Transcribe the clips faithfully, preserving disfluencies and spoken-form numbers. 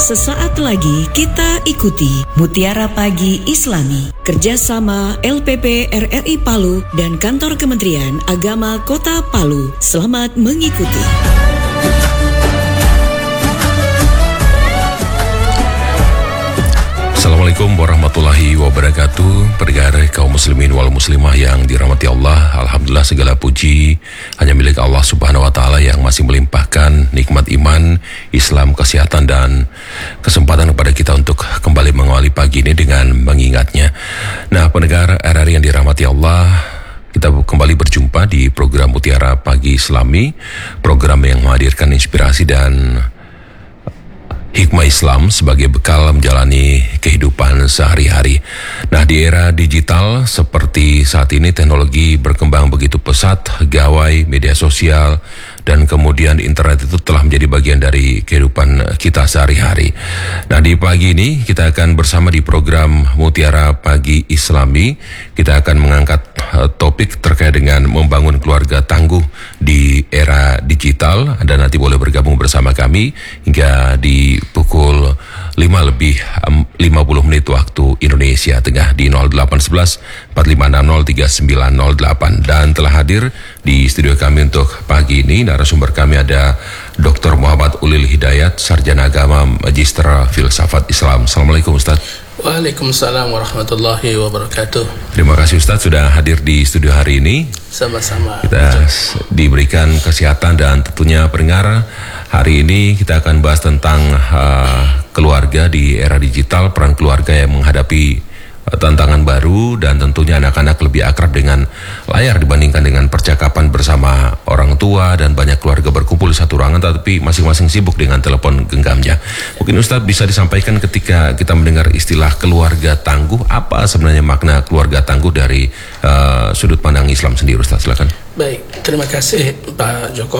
Sesaat lagi kita ikuti Mutiara Pagi Islami, kerjasama L P P R R I Palu dan Kantor Kementerian Agama Kota Palu. Selamat mengikuti. Assalamualaikum warahmatullahi wabarakatuh. Pendengar kaum muslimin wal muslimah yang dirahmati Allah, alhamdulillah segala puji hanya milik Allah Subhanahu wa taala yang masih melimpahkan nikmat iman, Islam, kesehatan dan kesempatan kepada kita untuk kembali mengawali pagi ini dengan mengingatnya. Nah, pendengar R R I yang dirahmati Allah, kita kembali berjumpa di program Mutiara Pagi Islami, program yang menghadirkan inspirasi dan hikmah Islam sebagai bekal menjalani kehidupan sehari-hari. Nah, di era digital seperti saat ini, teknologi berkembang begitu pesat, gawai, media sosial, dan kemudian internet itu telah menjadi bagian dari kehidupan kita sehari-hari. Nah, di pagi ini kita akan bersama di program Mutiara Pagi Islami, kita akan mengangkat uh, topik terkait dengan membangun keluarga tangguh di era digital. Anda nanti boleh bergabung bersama kami hingga di pukul lima lebih lima puluh menit waktu Indonesia Tengah di nol delapan satu satu empat lima enam nol tiga sembilan nol delapan. Dan telah hadir di studio kami untuk pagi ini narasumber kami ada Doktor Muhammad Ulil Hidayat, Sarjana Agama, Magister Filsafat Islam. Assalamualaikum Ustaz. Waalaikumsalam warahmatullahi wabarakatuh. Terima kasih Ustaz sudah hadir di studio hari ini. Sama-sama. Kita diberikan kesehatan dan tentunya pendengar, hari ini kita akan bahas tentang uh, keluarga di era digital, peran keluarga yang menghadapi tantangan baru, dan tentunya anak-anak lebih akrab dengan layar dibandingkan dengan percakapan bersama orang tua, dan banyak keluarga berkumpul di satu ruangan tapi masing-masing sibuk dengan telepon genggamnya. Mungkin Ustadz bisa disampaikan ketika kita mendengar istilah keluarga tangguh, apa sebenarnya makna keluarga tangguh dari uh, sudut pandang Islam sendiri, Ustadz? Silakan. Baik, terima kasih Pak Joko.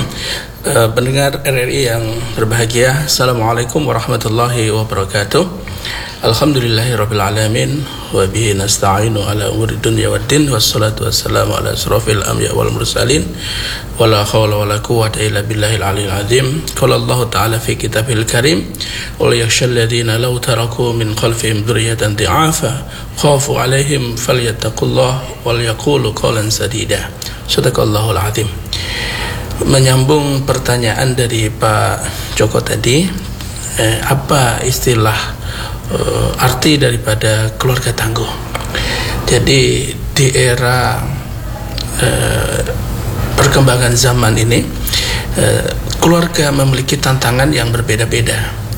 uh, pendengar R R I yang berbahagia, Assalamualaikum warahmatullahi wabarakatuh. Alhamdulillahirabbil alamin wa bihi nasta'inu ala umuri dunya waddin, wassalatu wassalamu ala asrofil anbiya wal mursalin, wala hawla wala quwwata illa billahil aliyil azim. Qala Allah ta'ala fi kitabil karim, wal yakhshal ladzina law taraku min khalfihim dzurriyyatan dhi'afa khafu 'alaihim falyattaqullah wal yaqulu qawlan sadida. Sadaqallahul azim. Menyambung pertanyaan dari Pak Joko tadi, eh, apa istilah Uh, arti daripada keluarga tangguh. Jadi di era uh, perkembangan zaman ini, uh, keluarga memiliki tantangan yang berbeda-beda.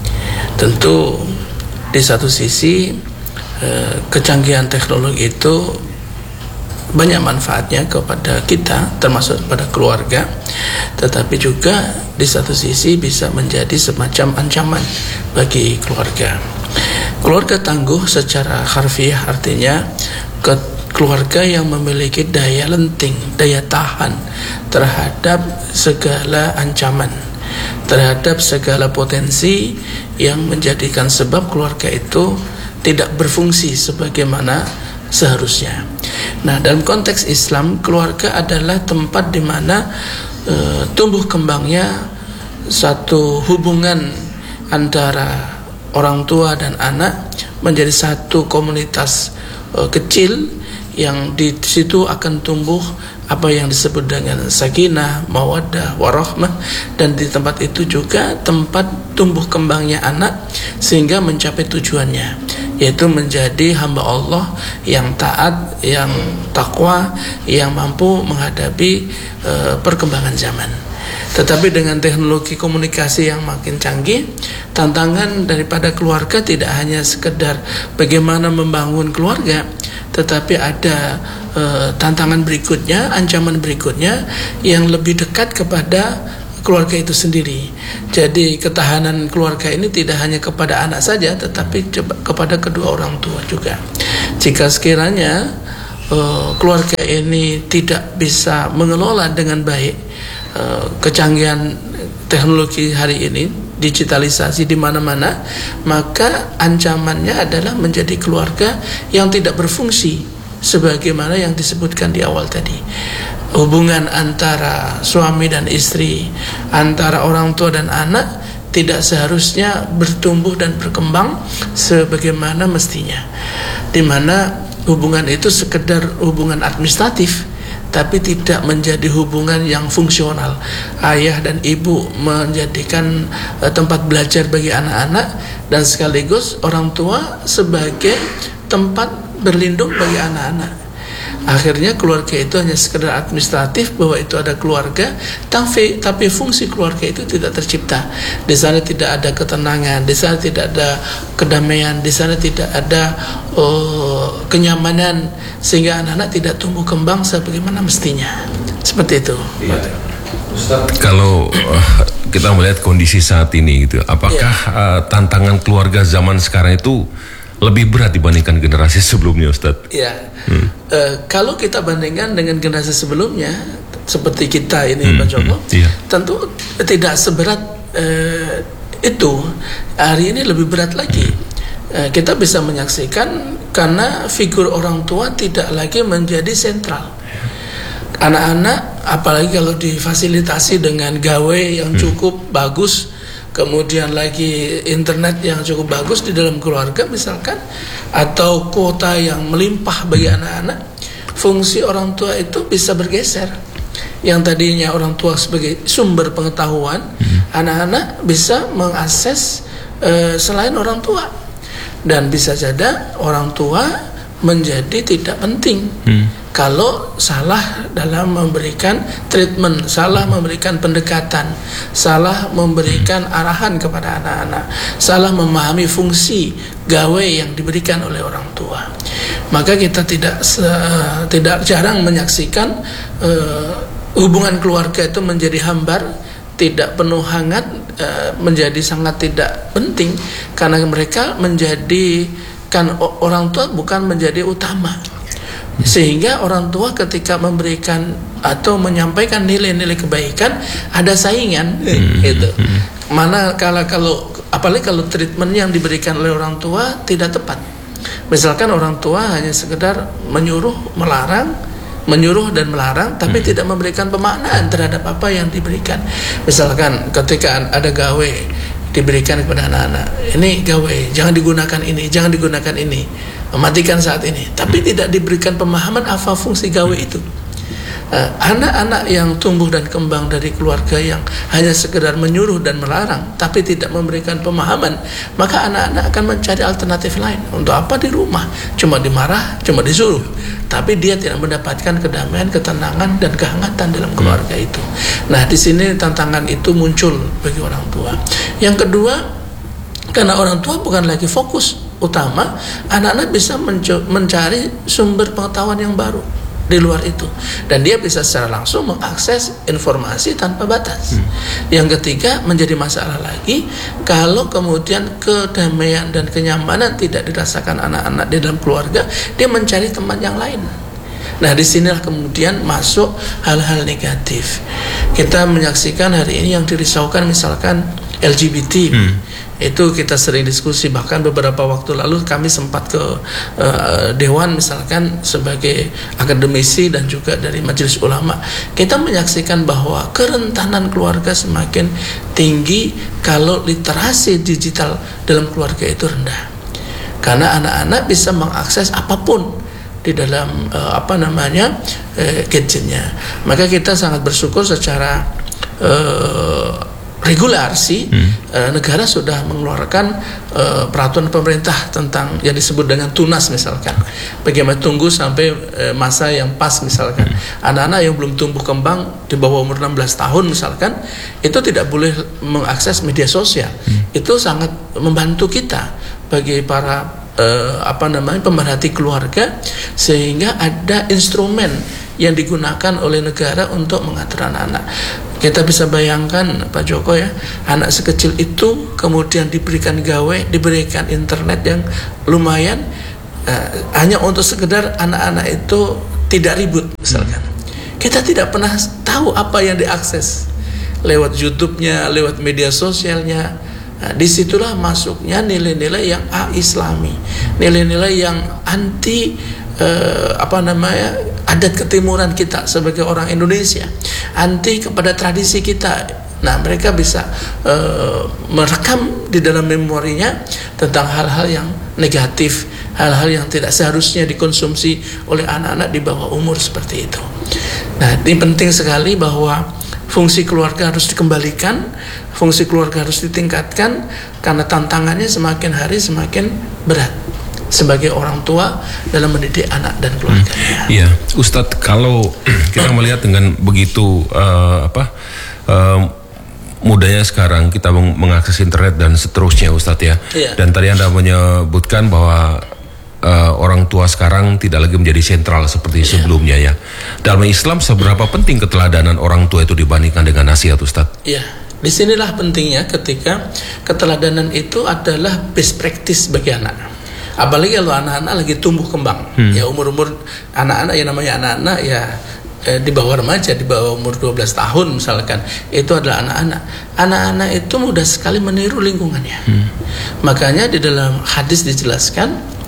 Tentu di satu sisi uh, kecanggihan teknologi itu banyak manfaatnya kepada kita, termasuk pada keluarga, tetapi juga di satu sisi bisa menjadi semacam ancaman bagi keluarga. Keluarga tangguh secara harfiah artinya ke keluarga yang memiliki daya lenting, daya tahan terhadap segala ancaman, terhadap segala potensi yang menjadikan sebab keluarga itu tidak berfungsi sebagaimana seharusnya. Nah, dalam konteks Islam, keluarga adalah tempat di mana e, tumbuh kembangnya satu hubungan antara orang tua dan anak menjadi satu komunitas uh, kecil yang di situ akan tumbuh apa yang disebut dengan sakinah, mawaddah, warahmah, dan di tempat itu juga tempat tumbuh kembangnya anak sehingga mencapai tujuannya, yaitu menjadi hamba Allah yang taat, yang takwa, yang mampu menghadapi uh, perkembangan zaman. Tetapi dengan teknologi komunikasi yang makin canggih, tantangan daripada keluarga tidak hanya sekedar bagaimana membangun keluarga, tetapi ada e, tantangan berikutnya, ancaman berikutnya yang lebih dekat kepada keluarga itu sendiri. Jadi ketahanan keluarga ini tidak hanya kepada anak saja, tetapi kepada kedua orang tua juga. Jika sekiranya e, keluarga ini tidak bisa mengelola dengan baik kecanggihan teknologi hari ini, digitalisasi di mana-mana, maka ancamannya adalah menjadi keluarga yang tidak berfungsi sebagaimana yang disebutkan di awal tadi. Hubungan antara suami dan istri, antara orang tua dan anak tidak seharusnya bertumbuh dan berkembang sebagaimana mestinya, di mana hubungan itu sekedar hubungan administratif tapi tidak menjadi hubungan yang fungsional. Ayah dan ibu menjadikan uh, tempat belajar bagi anak-anak, dan sekaligus orang tua sebagai tempat berlindung bagi anak-anak. Akhirnya keluarga itu hanya sekedar administratif, bahwa itu ada keluarga, tapi, tapi fungsi keluarga itu tidak tercipta. Di sana tidak ada ketenangan, di sana tidak ada kedamaian, di sana tidak ada uh, kenyamanan, sehingga anak-anak tidak tumbuh kembang sebagaimana mestinya. Seperti itu. Iya. Kalau uh, kita melihat kondisi saat ini, gitu, apakah ya. uh, tantangan keluarga zaman sekarang itu lebih berat dibandingkan generasi sebelumnya, Ustadz? Ya, hmm. uh, kalau kita bandingkan dengan generasi sebelumnya, seperti kita ini, hmm, Pak Joko, hmm, iya. tentu tidak seberat uh, itu. Hari ini lebih berat lagi. Uh, kita bisa menyaksikan karena figur orang tua tidak lagi menjadi sentral. Anak-anak, apalagi kalau difasilitasi dengan gawe yang cukup hmm. bagus, kemudian lagi internet yang cukup bagus di dalam keluarga misalkan, atau kuota yang melimpah bagi anak-anak, fungsi orang tua itu bisa bergeser. Yang tadinya orang tua sebagai sumber pengetahuan, hmm. anak-anak bisa mengakses uh, selain orang tua, dan bisa jadi orang tua menjadi tidak penting hmm. kalau salah dalam memberikan treatment, salah memberikan pendekatan, salah memberikan arahan kepada anak-anak, salah memahami fungsi gawe yang diberikan oleh orang tua. Maka kita tidak se- tidak jarang menyaksikan uh, hubungan keluarga itu menjadi hambar, tidak penuh hangat, uh, menjadi sangat tidak penting, karena mereka menjadi kan orang tua bukan menjadi utama. Sehingga orang tua ketika memberikan atau menyampaikan nilai-nilai kebaikan, ada saingan, hmm. gitu. Mana kalau kalau apalagi kalau treatment yang diberikan oleh orang tua tidak tepat. Misalkan orang tua hanya sekedar menyuruh, melarang, menyuruh dan melarang, tapi hmm. tidak memberikan pemaknaan terhadap apa yang diberikan. Misalkan ketika ada gawe diberikan kepada anak-anak, ini gawe, jangan digunakan ini, jangan digunakan ini, mematikan saat ini, tapi tidak diberikan pemahaman apa fungsi gawe itu. Uh, anak-anak yang tumbuh dan kembang dari keluarga yang hanya sekedar menyuruh dan melarang, tapi tidak memberikan pemahaman, maka anak-anak akan mencari alternatif lain. Untuk apa di rumah? Cuma dimarah, cuma disuruh, tapi dia tidak mendapatkan kedamaian, ketenangan, dan kehangatan dalam keluarga itu. Nah, di sini tantangan itu muncul bagi orang tua. Yang kedua, karena orang tua bukan lagi fokus utama, anak-anak bisa menco- mencari sumber pengetahuan yang baru di luar itu, dan dia bisa secara langsung mengakses informasi tanpa batas. Hmm. Yang ketiga, menjadi masalah lagi kalau kemudian kedamaian dan kenyamanan tidak dirasakan anak-anak di dalam keluarga, dia mencari teman yang lain. Nah, disinilah kemudian masuk hal-hal negatif. Kita menyaksikan hari ini yang dirisaukan misalkan L G B T. Hmm. Itu kita sering diskusi, bahkan beberapa waktu lalu kami sempat ke uh, Dewan misalkan sebagai akademisi dan juga dari Majelis Ulama. Kita menyaksikan bahwa kerentanan keluarga semakin tinggi kalau literasi digital dalam keluarga itu rendah. Karena anak-anak bisa mengakses apapun di dalam uh, apa namanya uh, gadgetnya. Maka kita sangat bersyukur secara uh, regulasi, hmm. uh, negara sudah mengeluarkan uh, peraturan pemerintah tentang yang disebut dengan tunas misalkan. Bagaimana tunggu sampai uh, masa yang pas misalkan. Hmm. Anak-anak yang belum tumbuh kembang di bawah umur enam belas tahun misalkan, itu tidak boleh mengakses media sosial. Hmm. Itu sangat membantu kita bagi para uh, apa namanya pemerhati keluarga, sehingga ada instrumen yang digunakan oleh negara untuk mengatur anak-anak. Kita bisa bayangkan Pak Joko ya, anak sekecil itu kemudian diberikan gawe, diberikan internet yang lumayan, uh, hanya untuk sekedar anak-anak itu tidak ribut misalkan. Kita tidak pernah tahu apa yang diakses lewat YouTube-nya, lewat media sosialnya. Nah, disitulah masuknya nilai-nilai yang a-islami, nilai-nilai yang anti uh, apa namanya adat ketimuran kita sebagai orang Indonesia, anti kepada tradisi kita Nah, mereka bisa uh, merekam di dalam memorinya tentang hal-hal yang negatif, hal-hal yang tidak seharusnya dikonsumsi oleh anak-anak di bawah umur seperti itu. Nah, ini penting sekali bahwa fungsi keluarga harus dikembalikan, fungsi keluarga harus ditingkatkan, karena tantangannya semakin hari semakin berat sebagai orang tua dalam mendidik anak dan keluarganya. Iya, hmm. Ustadz, kalau kita melihat dengan begitu uh, apa uh, mudahnya sekarang kita mengakses internet dan seterusnya, Ustadz ya. Iya. Dan tadi Anda menyebutkan bahwa uh, orang tua sekarang tidak lagi menjadi sentral seperti iya. sebelumnya ya. Dalam Islam seberapa penting keteladanan orang tua itu dibandingkan dengan nasihat, Ustadz? Iya. Disinilah pentingnya ketika keteladanan itu adalah best practice bagi anak. Apalagi kalau anak-anak lagi tumbuh kembang, hmm. ya umur-umur anak-anak yang namanya anak-anak ya eh, di bawah remaja, di bawah umur dua belas tahun misalkan, itu adalah anak-anak. Anak-anak itu mudah sekali meniru lingkungannya. Hmm. Makanya di dalam hadis dijelaskan,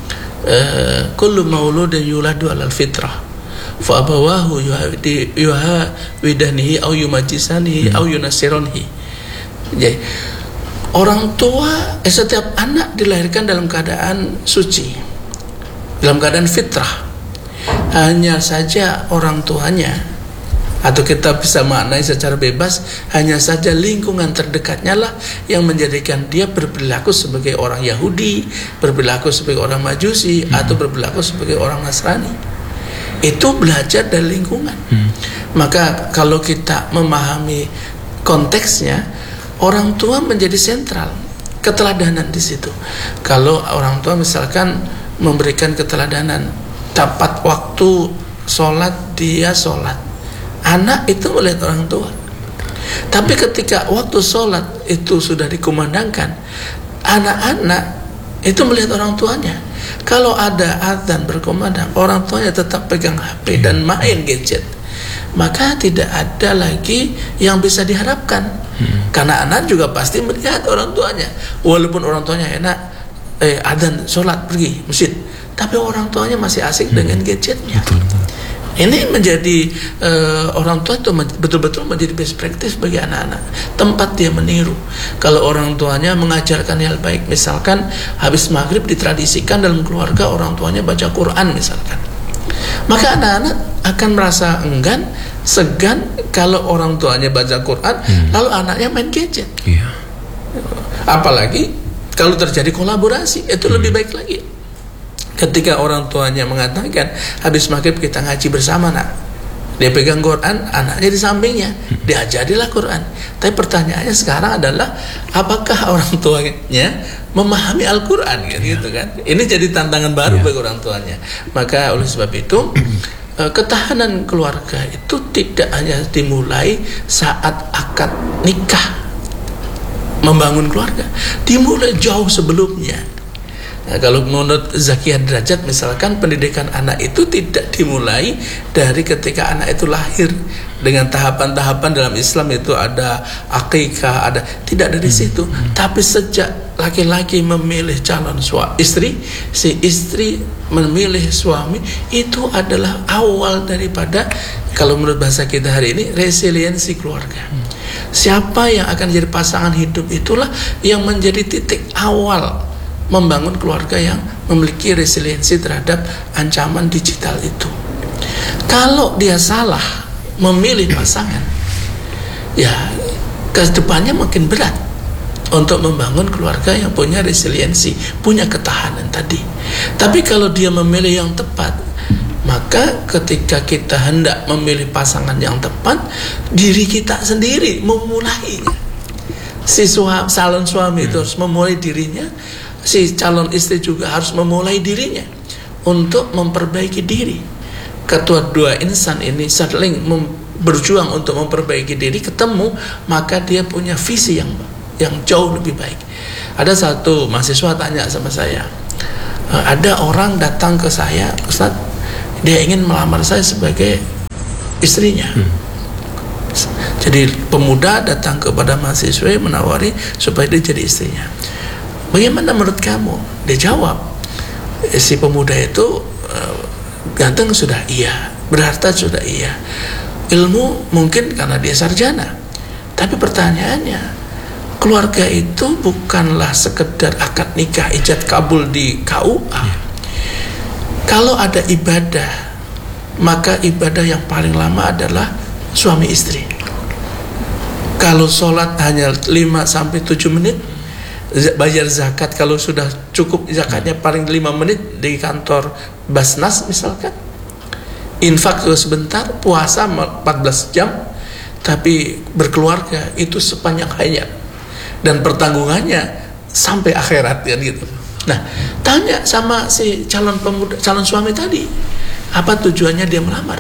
kullu mauludin yuladu alal fitrah, fa abawahu yuhawidanihi au yumajisanihi au yunasironihi. Jadi orang tua, eh, setiap anak dilahirkan dalam keadaan suci, dalam keadaan fitrah. Hanya saja orang tuanya, atau kita bisa maknai secara bebas, hanya saja lingkungan terdekatnya lah yang menjadikan dia berperilaku sebagai orang Yahudi, berperilaku sebagai orang Majusi, hmm. atau berperilaku sebagai orang Nasrani. Itu belajar dari lingkungan. Hmm. Maka kalau kita memahami konteksnya, orang tua menjadi sentral, keteladanan di situ. Kalau orang tua misalkan memberikan keteladanan, tepat waktu sholat dia sholat, anak itu melihat orang tua. Tapi ketika waktu sholat itu sudah dikumandangkan, anak-anak itu melihat orang tuanya. Kalau ada azan berkumandang, orang tuanya tetap pegang H P dan main gadget, maka tidak ada lagi yang bisa diharapkan. Hmm. Karena anak juga pasti melihat orang tuanya, walaupun orang tuanya enak, eh, adzan sholat pergi masjid, tapi orang tuanya masih asik hmm. dengan gadgetnya. Betul, betul. Ini menjadi uh, orang tua itu betul-betul menjadi best practice bagi anak-anak, tempat dia meniru. Kalau orang tuanya mengajarkan hal baik, misalkan habis maghrib ditradisikan dalam keluarga orang tuanya baca Quran misalkan, maka anak-anak akan merasa enggan, segan kalau orang tuanya baca Quran, hmm. lalu anaknya main gadget. Iya. Apalagi kalau terjadi kolaborasi, itu hmm. lebih baik lagi. Ketika orang tuanya mengatakan habis maghrib kita ngaji bersama, nak, dia pegang Quran, anaknya di sampingnya, hmm. diajarilah Quran. Tapi pertanyaannya sekarang adalah, apakah orang tuanya memahami Al-Quran kan, yeah. gitu kan? Ini jadi tantangan baru yeah. bagi orang tuanya. Maka oleh sebab itu ketahanan keluarga itu tidak hanya dimulai saat akad nikah membangun keluarga, dimulai jauh sebelumnya. Nah, kalau menurut Zakiyah Derajat misalkan, pendidikan anak itu tidak dimulai dari ketika anak itu lahir dengan tahapan-tahapan dalam Islam, itu ada akikah, ada, tidak dari situ, hmm. tapi sejak laki-laki memilih calon suami istri, si istri memilih suami, itu adalah awal daripada, kalau menurut bahasa kita hari ini, resiliensi keluarga. hmm. Siapa yang akan jadi pasangan hidup, itulah yang menjadi titik awal membangun keluarga yang memiliki resiliensi terhadap ancaman digital itu. Kalau dia salah memilih pasangan, ya ke depannya makin berat untuk membangun keluarga yang punya resiliensi, punya ketahanan tadi. Tapi kalau dia memilih yang tepat, maka ketika kita hendak memilih pasangan yang tepat, diri kita sendiri memulainya. Si suami, calon suami itu harus memulai dirinya, si calon istri juga harus memulai dirinya untuk memperbaiki diri. Ketua dua insan ini saling berjuang untuk memperbaiki diri, ketemu, maka dia punya visi yang yang jauh lebih baik. Ada satu mahasiswa tanya sama saya, ada orang datang ke saya, Ustaz, dia ingin melamar saya sebagai istrinya. hmm. Jadi pemuda datang kepada mahasiswa menawari supaya dia jadi istrinya. Bagaimana menurut kamu? Dia jawab, si pemuda itu uh, ganteng sudah iya, berharta sudah iya, ilmu mungkin karena dia sarjana, Tapi pertanyaannya, keluarga itu bukanlah sekedar akad nikah ijab kabul di K U A. Ya. Kalau ada ibadah, maka ibadah yang paling lama adalah suami istri. Kalau sholat hanya lima sampai tujuh menit, bayar zakat kalau sudah cukup zakatnya paling lima menit di kantor Basnas misalkan, infak juga sebentar, puasa empat belas jam, tapi berkeluarga itu sepanjang hayat dan pertanggungannya sampai akhirat kan gitu. Nah, tanya sama si calon pemuda, calon suami tadi, apa tujuannya dia melamar?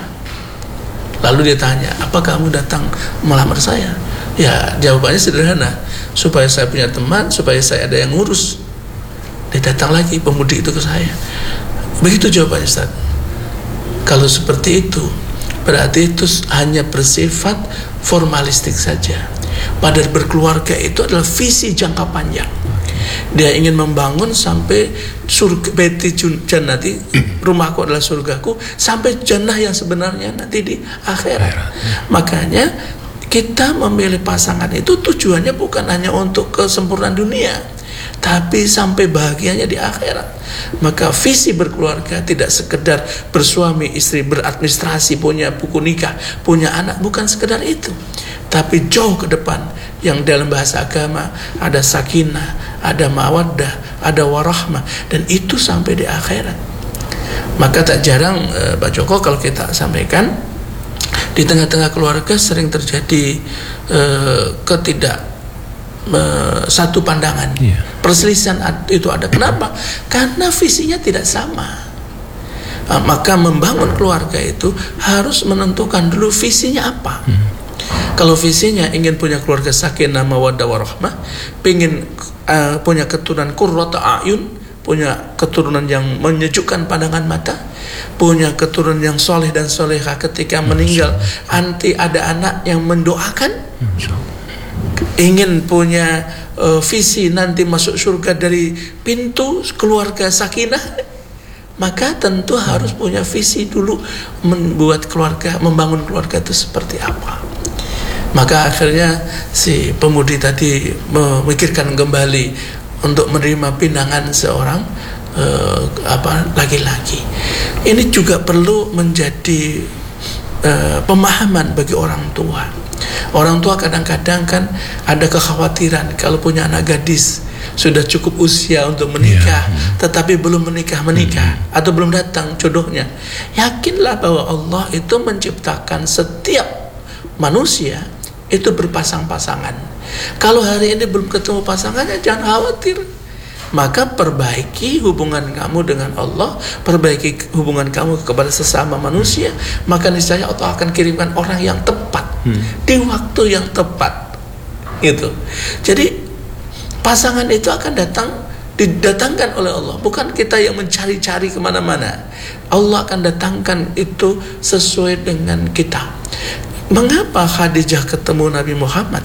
Lalu dia tanya, apa kamu datang melamar saya? Ya, jawabannya sederhana, supaya saya punya teman, supaya saya ada yang ngurus. Dia datang lagi pemudi itu ke saya. Begitu jawabannya, Ustaz. Kalau seperti itu, berarti itu hanya bersifat formalistik saja. Padahal berkeluarga itu adalah visi jangka panjang. Dia ingin membangun sampai surga, beti jannati, rumahku adalah surgaku, sampai jannah yang sebenarnya nanti di akhirat. Makanya kita memilih pasangan itu tujuannya bukan hanya untuk kesempurnaan dunia, tapi sampai bahagianya di akhirat. Maka visi berkeluarga tidak sekedar bersuami istri, beradministrasi, punya buku nikah, punya anak, bukan sekedar itu, tapi jauh ke depan, yang dalam bahasa agama ada sakinah, ada mawaddah, ada warahmah, dan itu sampai di akhirat. Maka tak jarang eh, Pak Joko kalau kita sampaikan, di tengah-tengah keluarga sering terjadi eh, ketidak eh, satu pandangan, yeah. Perselisihan itu ada. Kenapa? Karena visinya tidak sama. Nah, maka membangun keluarga itu harus menentukan dulu visinya apa. Hmm. Kalau visinya ingin punya keluarga sakinah mawaddah warahmah, ingin uh, punya keturunan qurrata a'yun, punya keturunan yang menyejukkan pandangan mata, punya keturunan yang soleh dan soleha ketika meninggal, nanti ada anak yang mendoakan, ingin punya uh, visi nanti masuk surga dari pintu keluarga sakinah, maka tentu harus punya visi dulu membuat keluarga, membangun keluarga itu seperti apa. Maka akhirnya si pemudi tadi memikirkan kembali untuk menerima pinangan seorang uh, apa laki-laki. Ini juga perlu menjadi uh, pemahaman bagi orang tua. Orang tua kadang-kadang kan ada kekhawatiran kalau punya anak gadis sudah cukup usia untuk menikah, yeah. tetapi belum menikah menikah mm-hmm. atau belum datang jodohnya. Yakinlah bahwa Allah itu menciptakan setiap manusia itu berpasang-pasangan. Kalau hari ini belum ketemu pasangannya, jangan khawatir. Maka perbaiki hubungan kamu dengan Allah, perbaiki hubungan kamu kepada sesama manusia, maka niscaya Allah akan kirimkan orang yang tepat hmm. di waktu yang tepat. Gitu. Jadi pasangan itu akan datang, didatangkan oleh Allah, bukan kita yang mencari-cari kemana-mana. Allah akan datangkan itu sesuai dengan kita. Mengapa Khadijah ketemu Nabi Muhammad?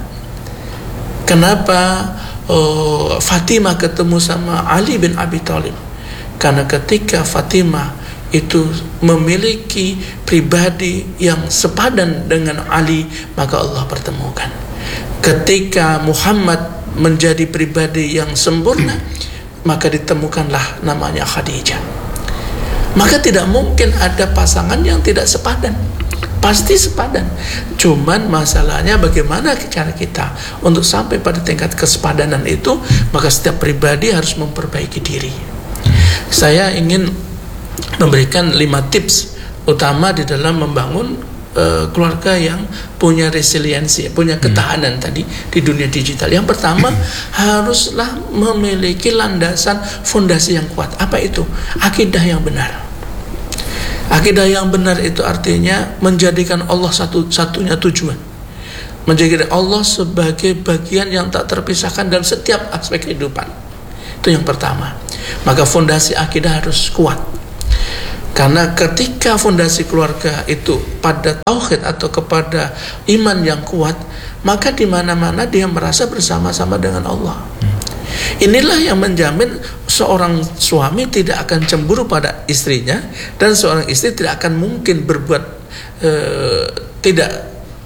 Kenapa oh, Fatimah ketemu sama Ali bin Abi Thalib? Karena ketika Fatimah itu memiliki pribadi yang sepadan dengan Ali, maka Allah pertemukan. Ketika Muhammad menjadi pribadi yang sempurna, maka ditemukanlah namanya Khadijah. Maka tidak mungkin ada pasangan yang tidak sepadan. Pasti sepadan. Cuman masalahnya bagaimana cara kita untuk sampai pada tingkat kesepadanan itu, maka setiap pribadi harus memperbaiki diri. Saya ingin memberikan lima tips utama di dalam membangun uh, keluarga yang punya resiliensi, punya ketahanan hmm. tadi di dunia digital. Yang pertama, haruslah memiliki landasan fondasi yang kuat. Apa itu? Akidah yang benar. Akidah yang benar itu artinya menjadikan Allah satu-satunya tujuan, menjadikan Allah sebagai bagian yang tak terpisahkan dalam setiap aspek kehidupan. Itu yang pertama. Maka fondasi akidah harus kuat. Karena ketika fondasi keluarga itu pada tauhid atau kepada iman yang kuat, maka di mana-mana dia merasa bersama-sama dengan Allah. Inilah yang menjamin seorang suami tidak akan cemburu pada istrinya, dan seorang istri tidak akan mungkin berbuat e, tidak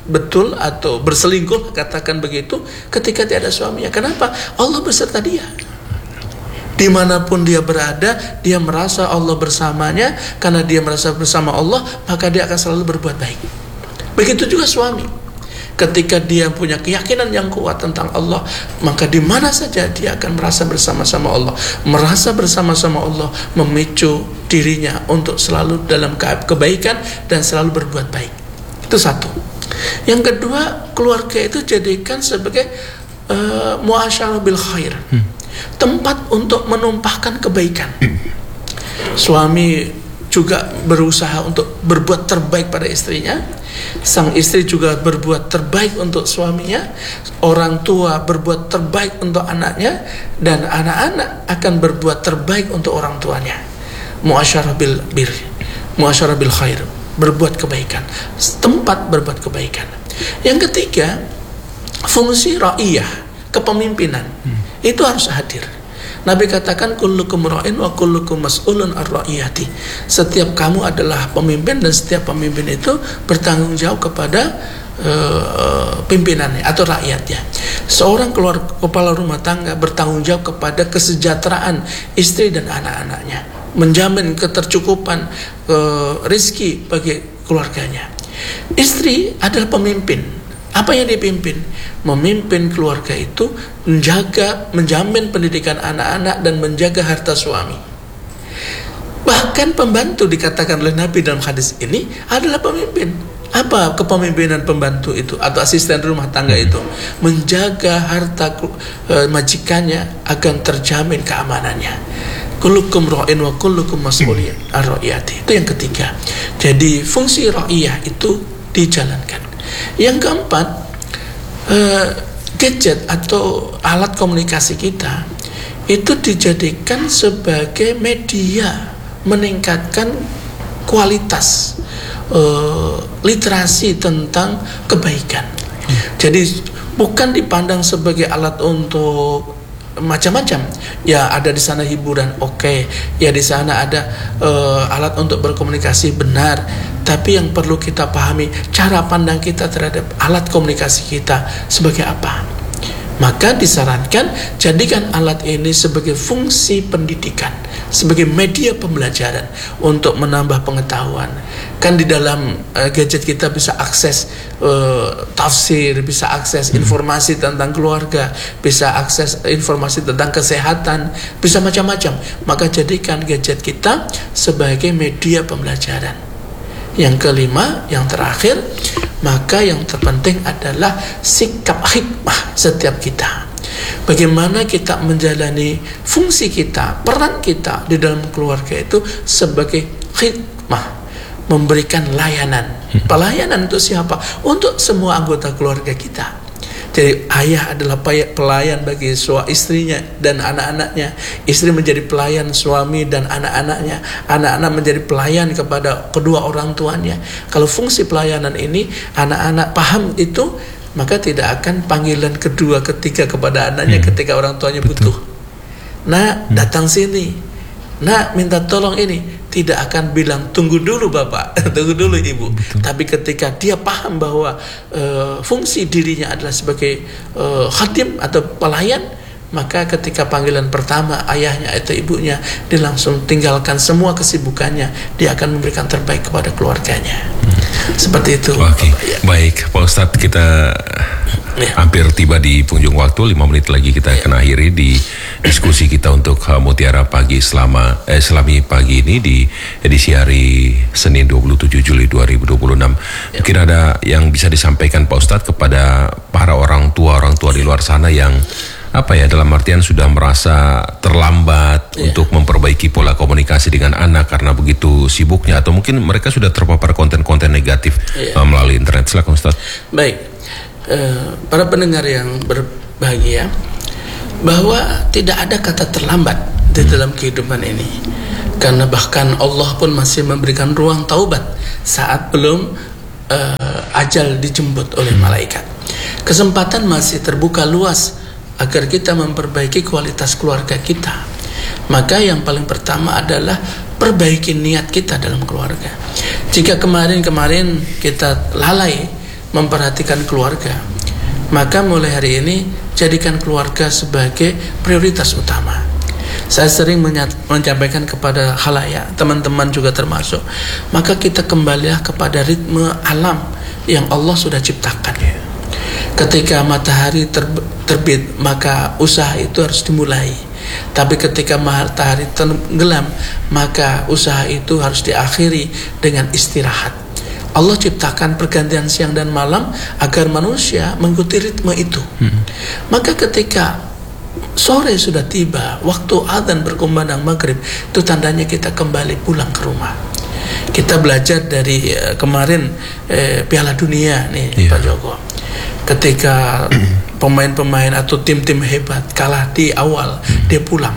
betul atau berselingkuh, katakan begitu, ketika tiada suaminya. Kenapa? Allah beserta dia. Dimanapun dia berada, dia merasa Allah bersamanya. Karena dia merasa bersama Allah, maka dia akan selalu berbuat baik. Begitu juga suami. Ketika dia punya keyakinan yang kuat tentang Allah, maka di mana saja dia akan merasa bersama-sama Allah. Merasa bersama-sama Allah memicu dirinya untuk selalu dalam kebaikan dan selalu berbuat baik. Itu satu. Yang kedua, keluarga itu jadikan sebagai uh, muasyarah bil khair, hmm. tempat untuk menumpahkan kebaikan. hmm. Suami juga berusaha untuk berbuat terbaik pada istrinya, sang istri juga berbuat terbaik untuk suaminya, orang tua berbuat terbaik untuk anaknya, dan anak-anak akan berbuat terbaik untuk orang tuanya. Muasyarah bil bir, muasyarah bil khair, berbuat kebaikan, tempat berbuat kebaikan. Yang ketiga, fungsi ra'iyah, kepemimpinan, hmm. itu harus hadir. Nabi katakan kullukum ra'in wa kullukum mas'ulun ar-ra'iyati. Setiap kamu adalah pemimpin dan setiap pemimpin itu bertanggung jawab kepada uh, pimpinannya atau rakyatnya. Seorang keluar kepala rumah tangga bertanggung jawab kepada kesejahteraan istri dan anak-anaknya, menjamin ketercukupan uh, rizki bagi keluarganya. Istri adalah pemimpin. Apa yang dipimpin? Memimpin keluarga itu menjaga, menjamin pendidikan anak-anak dan menjaga harta suami. Bahkan pembantu dikatakan oleh Nabi dalam hadis ini adalah pemimpin. Apa kepemimpinan pembantu itu atau asisten rumah tangga itu? Menjaga harta e, majikannya agar terjamin keamanannya. Kullukum ra'in wa kullukum mas'ulun ar-ra'iyati. Itu yang ketiga. Jadi fungsi ra'iyah itu dijalankan. Yang keempat, uh, gadget atau alat komunikasi kita itu dijadikan sebagai media meningkatkan kualitas uh, literasi tentang kebaikan. hmm. Jadi bukan dipandang sebagai alat untuk macam-macam. Ya ada di sana hiburan, oke. Okay. Ya di sana ada uh, alat untuk berkomunikasi, benar. Tapi yang perlu kita pahami, cara pandang kita terhadap alat komunikasi kita sebagai apa. Maka disarankan jadikan alat ini sebagai fungsi pendidikan, sebagai media pembelajaran untuk menambah pengetahuan. Kan di dalam uh, gadget kita bisa akses uh, tafsir, bisa akses informasi tentang keluarga, bisa akses informasi tentang kesehatan, bisa macam-macam. Maka jadikan gadget kita sebagai media pembelajaran. Yang kelima, yang terakhir, maka yang terpenting adalah sikap hikmah setiap kita. Bagaimana kita menjalani fungsi kita, peran kita di dalam keluarga itu sebagai hikmah, memberikan layanan. Pelayanan untuk siapa? Untuk semua anggota keluarga kita. Jadi ayah adalah pelayan bagi suami istrinya dan anak-anaknya, istri menjadi pelayan suami dan anak-anaknya, anak-anak menjadi pelayan kepada kedua orang tuanya. Kalau fungsi pelayanan ini anak-anak paham itu, maka tidak akan panggilan kedua ketiga kepada anaknya hmm. ketika orang tuanya butuh. Nah, datang sini. Nah, minta tolong ini. Tidak akan bilang tunggu dulu bapak, tunggu dulu ibu. Betul. Tapi ketika dia paham bahwa uh, fungsi dirinya adalah sebagai uh, khadim atau pelayan, maka ketika panggilan pertama ayahnya atau ibunya, dia langsung tinggalkan semua kesibukannya, dia akan memberikan terbaik kepada keluarganya. hmm. Seperti itu. Oke, ya. Baik Pak Ustadz, kita ya. hampir tiba di penghujung waktu. Lima menit lagi kita ya. akan akhiri di diskusi kita untuk uh, Mutiara Pagi selama eh, Islami pagi ini di edisi hari Senin dua puluh tujuh Juli dua ribu dua puluh enam. Ya. Mungkin ada yang bisa disampaikan Pak Ustadz kepada para orang tua orang tua di luar sana yang apa ya, dalam artian sudah merasa terlambat yeah. untuk memperbaiki pola komunikasi dengan anak karena begitu sibuknya, atau mungkin mereka sudah terpapar konten-konten negatif yeah. uh, melalui internet. Silakan Ustaz. Baik, uh, para pendengar yang berbahagia, bahwa tidak ada kata terlambat di hmm. dalam kehidupan ini, karena bahkan Allah pun masih memberikan ruang taubat saat belum uh, ajal dijemput oleh hmm. malaikat. Kesempatan masih terbuka luas agar kita memperbaiki kualitas keluarga kita. Maka yang paling pertama adalah perbaiki niat kita dalam keluarga. Jika kemarin-kemarin kita lalai memperhatikan keluarga. Maka mulai hari ini jadikan keluarga sebagai prioritas utama. Saya sering menyampaikan kepada khalayak, teman-teman juga termasuk, maka kita kembalilah kepada ritme alam yang Allah sudah ciptakan. Ketika matahari terbit, maka usaha itu harus dimulai. Tapi ketika matahari tenggelam, maka usaha itu harus diakhiri dengan istirahat. Allah ciptakan pergantian siang dan malam agar manusia mengikuti ritme itu. Hmm. Maka ketika sore sudah tiba, waktu adzan berkumandang maghrib, itu tandanya kita kembali pulang ke rumah. Kita belajar dari uh, kemarin uh, Piala Dunia nih, yeah. Pak Joko. Ketika pemain-pemain atau tim-tim hebat kalah di awal, hmm. dia pulang.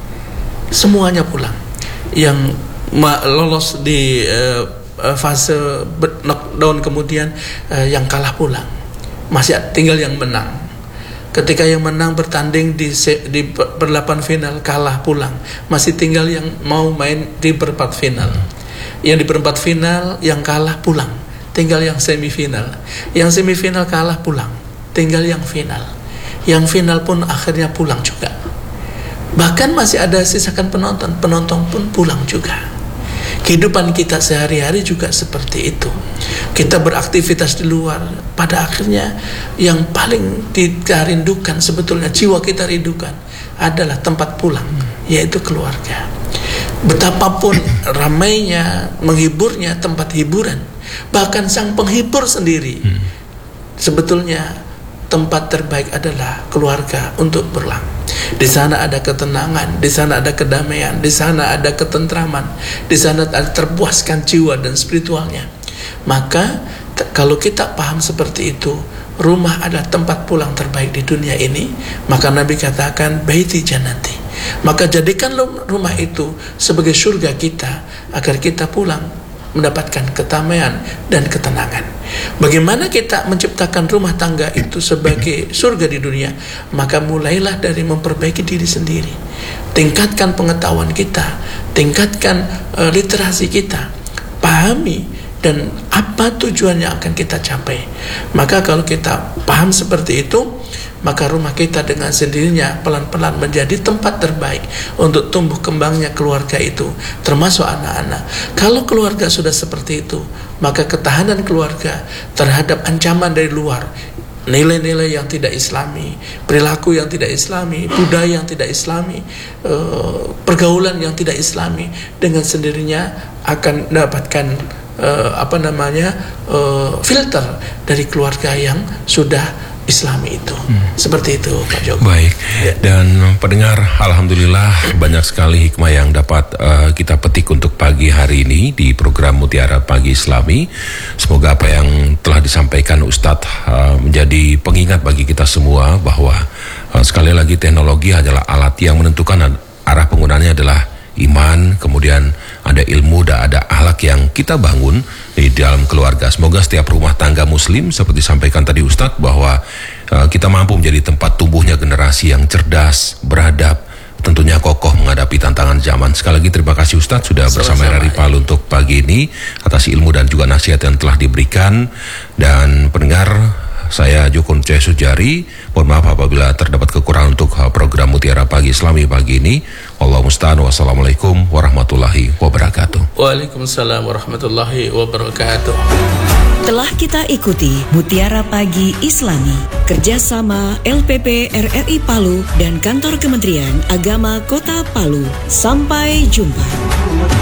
Semuanya pulang. Yang lolos di uh, fase knockdown kemudian uh, yang kalah pulang, masih tinggal yang menang. Ketika yang menang bertanding di di perlapan final kalah pulang, masih tinggal yang mau main di perempat final. Yang di perempat final yang kalah pulang, tinggal yang semifinal. Yang semifinal kalah pulang, tinggal yang final. Yang final pun akhirnya pulang juga. Bahkan masih ada sisakan penonton, penonton pun pulang juga. Kehidupan kita sehari-hari juga seperti itu. Kita beraktivitas di luar, pada akhirnya yang paling kita rindukan, sebetulnya jiwa kita rindukan adalah tempat pulang, yaitu keluarga. Betapapun ramainya, menghiburnya tempat hiburan, bahkan sang penghibur sendiri, sebetulnya tempat terbaik adalah keluarga untuk pulang. Di sana ada ketenangan, di sana ada kedamaian, di sana ada ketentraman, di sana ada terpuaskan jiwa dan spiritualnya. Maka t- kalau kita paham seperti itu, rumah adalah tempat pulang terbaik di dunia ini, maka Nabi katakan baiti jannati. Maka jadikan rumah itu sebagai surga kita, agar kita pulang mendapatkan kedamaian dan ketenangan. Bagaimana kita menciptakan rumah tangga itu sebagai surga di dunia? Maka mulailah dari memperbaiki diri sendiri. Tingkatkan pengetahuan kita, tingkatkan uh, literasi kita, pahami dan apa tujuan yang akan kita capai. Maka kalau kita paham seperti itu, maka rumah kita dengan sendirinya pelan-pelan menjadi tempat terbaik untuk tumbuh kembangnya keluarga itu, termasuk anak-anak. Kalau keluarga sudah seperti itu, maka ketahanan keluarga terhadap ancaman dari luar, nilai-nilai yang tidak islami, perilaku yang tidak islami, budaya yang tidak islami, uh, pergaulan yang tidak islami, dengan sendirinya akan mendapatkan uh, apa namanya uh, filter dari keluarga yang sudah Islami itu. Hmm. Seperti itu Pak Joko. Baik. Ya. Dan pendengar, alhamdulillah banyak sekali hikmah yang dapat uh, kita petik untuk pagi hari ini di program Mutiara Pagi Islami. Semoga apa yang telah disampaikan Ustadz uh, menjadi pengingat bagi kita semua bahwa uh, sekali lagi teknologi adalah alat yang menentukan arah penggunaannya adalah iman, kemudian ada ilmu dan ada akhlak yang kita bangun di dalam keluarga. Semoga setiap rumah tangga muslim, seperti disampaikan tadi Ustadz, bahwa uh, kita mampu menjadi tempat tumbuhnya generasi yang cerdas, beradab, tentunya kokoh menghadapi tantangan zaman. Sekali lagi terima kasih Ustadz sudah bersama R R I Palu untuk pagi ini atas ilmu dan juga nasihat yang telah diberikan. Dan pendengar, saya Joko Nugroho Sujari, mohon maaf apabila terdapat kekurangan untuk program Mutiara Pagi Islami pagi ini. Wallahu musta'an. Wassalamualaikum warahmatullahi wabarakatuh. Waalaikumsalam warahmatullahi wabarakatuh. Telah kita ikuti Mutiara Pagi Islami, kerjasama L P P R R I Palu dan Kantor Kementerian Agama Kota Palu. Sampai jumpa.